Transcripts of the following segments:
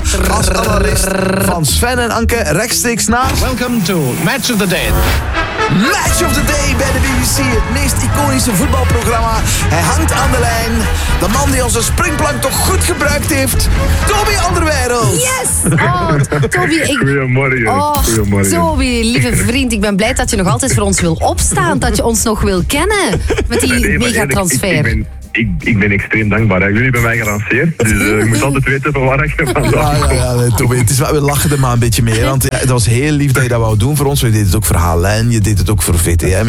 als analist van Sven en Anke rechtstreeks naar... Welcome to Match of the Day. Match of the Day bij de BBC, het meest iconische voetbalprogramma. Hij hangt aan de lijn. De man die onze springplank toch goed gebruikt heeft. Toby Alderweireld. Yes! Oh, Toby, Goedemorgen. Goedemorgen. Toby, lieve vriend, ik ben blij dat je nog altijd voor ons wil opstaan. Dat je ons nog wil kennen met die megatransfer. Ik ben extreem dankbaar. Jullie hebben mij gelanceerd, dus je moet altijd weten van waar ik vandaan kom. Ja, Toby, het is wel, we lachen er maar een beetje mee. Want ja, het was heel lief dat je dat wou doen voor ons. Je deed het ook voor HLN, je deed het ook voor VTM.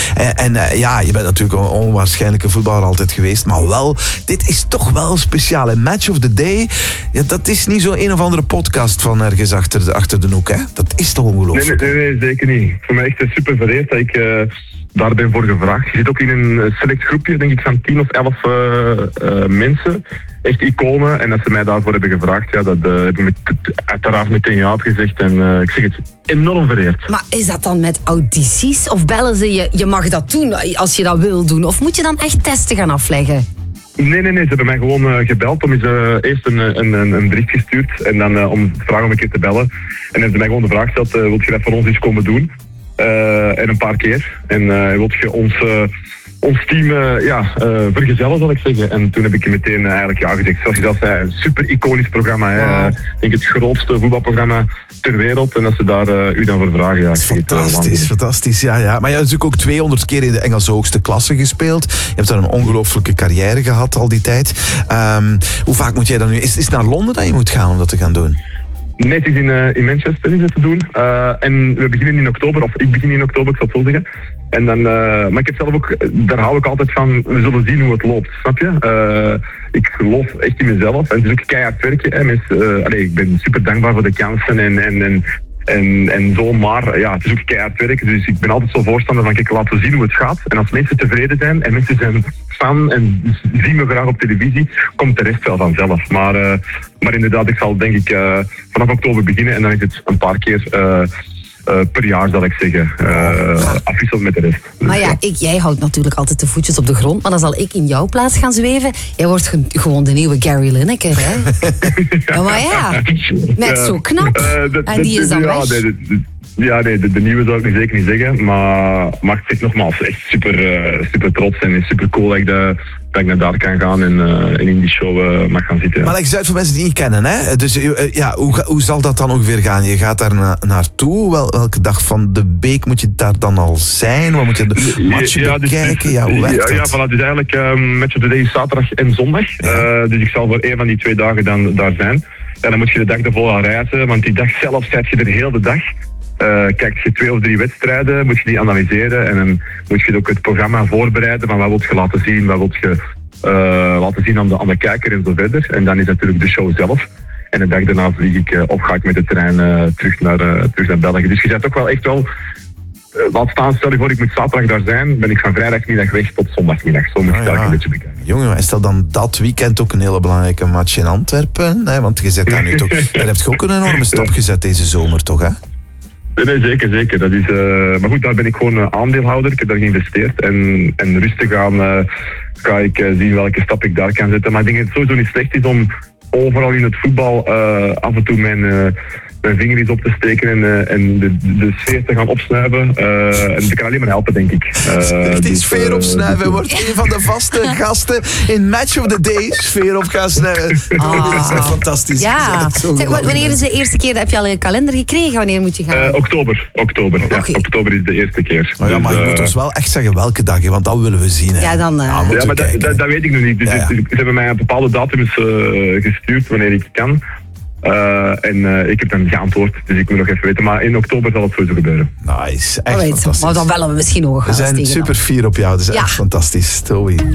Je bent natuurlijk een onwaarschijnlijke voetballer altijd geweest. Maar wel, dit is toch wel speciaal. Een Match of the Day, ja, dat is niet zo een of andere podcast van ergens achter de hoek. Hè? Dat is toch ongelooflijk? Nee, zeker niet. Voor mij echt super vereerd dat ik... daar ben voor gevraagd. Je zit ook in een select groepje, denk ik, van 10 of 11 mensen. Echt iconen. En dat ze mij daarvoor hebben gevraagd, ja, dat heb ik uiteraard meteen ja gezegd. En ik zeg het, enorm vereerd. Maar is dat dan met audities? Of bellen ze je mag dat doen als je dat wil doen? Of moet je dan echt testen gaan afleggen? Nee. Ze hebben mij gewoon gebeld om eerst een bericht gestuurd. En dan om te vragen om een keer te bellen. En dan hebben ze mij gewoon de vraag gesteld, wil je dat voor ons eens komen doen? En een paar keer. En wil je ons team vergezellen, zal ik zeggen. En toen heb ik meteen eigenlijk ja gezegd. Zoals je zelf zei, een super iconisch programma. Hè. Ik denk het grootste voetbalprogramma ter wereld. En dat ze daar u dan voor vragen. Ja, fantastisch. Ja. Maar je hebt natuurlijk ook 200 keer in de Engelse hoogste klasse gespeeld. Je hebt daar een ongelooflijke carrière gehad al die tijd. Hoe vaak moet jij dan nu... Is het naar Londen dat je moet gaan om dat te gaan doen? Nee, het is in Manchester is het te doen. En we beginnen in oktober, of ik begin in oktober, ik zal het zo zeggen. En dan, maar ik heb zelf ook, daar hou ik altijd van, we zullen zien hoe het loopt, snap je? Ik geloof echt in mezelf en het is ook keihard werken. Hè. Ik ben super dankbaar voor de kansen en zo, maar ja, het is ook keihard werken. Dus ik ben altijd zo voorstander van, kijk, laten we zien hoe het gaat. En als mensen tevreden zijn en mensen zijn fan en zien me graag op televisie, komt de rest wel vanzelf. Maar inderdaad, ik zal denk ik vanaf oktober beginnen en dan is het een paar keer per jaar, zal ik zeggen, afwisselend met de rest. Maar ja, jij houdt natuurlijk altijd de voetjes op de grond, maar dan zal ik in jouw plaats gaan zweven. Jij wordt gewoon de nieuwe Gary Lineker, hè? Maar ja, net zo knap. En die is dan weg. De nieuwe zou ik nu zeker niet zeggen, maar ik zeg nogmaals, echt super trots en super cool dat ik naar daar kan gaan en in die show mag gaan zitten. Ja. Maar leg eens uit voor mensen die niet kennen, hè? Dus hoe zal dat dan ongeveer gaan? Je gaat daar naartoe, welke dag van de week moet je daar dan al zijn? Waar moet je de matchen bekijken? Hoe werkt dat? Ja, voilà, dus eigenlijk Match of the Day is zaterdag en zondag. Ja. Dus ik zal voor een van die 2 dagen dan daar zijn. En dan moet je de dag ervoor al reizen, want die dag zelf zit je er heel de dag. Kijk je 2 of 3 wedstrijden, moet je die analyseren en dan moet je ook het programma voorbereiden van wat wil je laten zien, wat wil je laten zien aan de kijker en zo verder. En dan is natuurlijk de show zelf. En de dag daarna ga ik met de trein terug naar België. Dus je bent ook wel echt wel... laat staan, stel je voor ik moet zaterdag daar zijn, ben ik van vrijdagmiddag weg tot zondagmiddag. Zo moet je daar een beetje bekijken. Jongen, is dat dan dat weekend ook een hele belangrijke match in Antwerpen? Nee, want je zit daar nu toch... Daar heb je ook een enorme stap gezet deze zomer, toch, hè? Nee, zeker. Dat is, maar goed, daar ben ik gewoon aandeelhouder. Ik heb daar geïnvesteerd. En rustig aan ga ik zien welke stap ik daar kan zetten. Maar ik denk dat het sowieso niet slecht is om overal in het voetbal af en toe mijn vinger eens op te steken en de sfeer te gaan opsnuiven. En dat kan alleen maar helpen, denk ik. Die sfeer opsnuiven wordt een van de vaste gasten in Match of the Day. Sfeer op gaan snuiven. Dat is echt fantastisch. Ja. Zeg, wanneer is de eerste keer? Heb je al een kalender gekregen? Wanneer moet je gaan? Oktober. Okay. Ja, oktober is de eerste keer. Maar, maar je moet ons wel echt zeggen welke dag, want dat willen we zien. Hè. Ja, dan... maar dat weet ik nog niet. Dus ze hebben mij een bepaalde datum gestuurd wanneer ik kan. En ik heb dan geantwoord, dus ik moet nog even weten. Maar in oktober zal het sowieso gebeuren. Nice, echt fantastisch. Maar dan bellen we misschien nog. We zijn super fier op jou, dat is echt fantastisch. Toby.